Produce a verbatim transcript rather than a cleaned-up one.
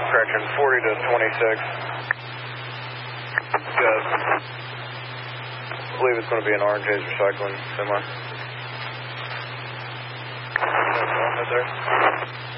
correction, forty to twenty-six. Good. I believe it's going to be an Orange A's recycling semi. Right there.